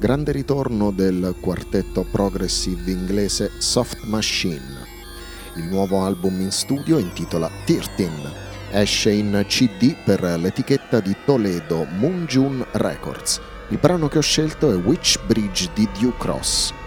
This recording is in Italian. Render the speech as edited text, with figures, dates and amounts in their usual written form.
grande ritorno del quartetto progressive inglese Soft Machine. Il nuovo album in studio intitola 13, esce in CD per l'etichetta di Toledo Moon June Records. Il brano che ho scelto è Witch Bridge di Dew Cross.